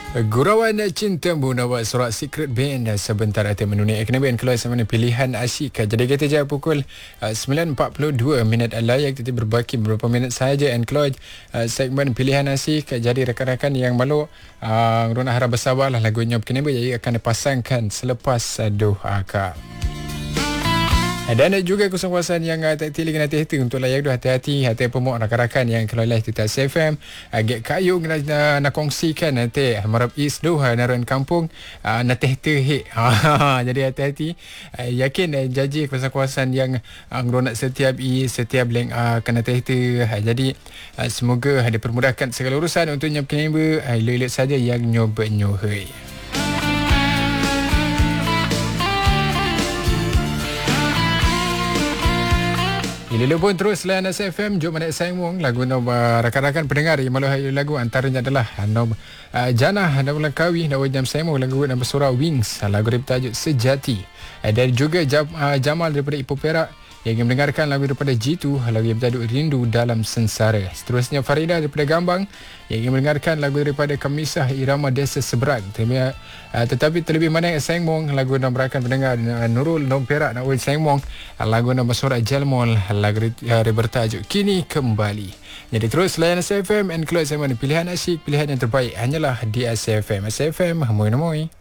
Gurauan Cintamu Nawak Sorak Secret Band sebentar hati menunai kena band keluar sama pilihan asyik. Jadi kita je pukul 9.42 minit layak kita berbaki beberapa minit sahaja and keluar segmen pilihan asyik. Jadi rakan-rakan yang malu Rona harap bersabarlah lagunya kena band jadi akan dipasangkan selepas doa Kak. Dan juga kuasa-kuasaan yang tak lagi hati-hati untuk layak tu hati-hati pemuk rakan-rakan yang kalau live di Tas FM agak kayu nak kongsikan nanti marap is tu naran kampung hati-hati jadi hati-hati yakin janji kuasa-kuasaan yang nak setiap link akan hati-hati jadi semoga dipermudahkan segala urusan untuk nyop kena elok-elok saja yang nyoba-nyohoi. Ini pun terus layan SFM Jom Manik Sayang Wong lagu rakan-rakan pendengar yang malu lagu antaranya adalah Janah Nama Langkawi Nama Jam Sayang Wong lagu nama surah Wings lagu bertajuk Sejati dan juga Jamal daripada Ipoh Perak yang ingin mendengarkan lagu daripada G2 lagu yang bertajuk Rindu Dalam Sengsara. Seterusnya Farida daripada Gambang yang ingin mendengarkan lagu daripada Kamisah Irama Desa Seberang. Tetapi terlebih mana Sayang Mong lagu yang berakan pendengar Nurul Nom Perak nak Sayang Mong lagu nama Sorak Jalmol lagu bertajuk Kini Kembali. Jadi terus layan SFM and keluar sama pilihan asyik, pilihan yang terbaik hanyalah di SFM. SFM, hamoi-namoi.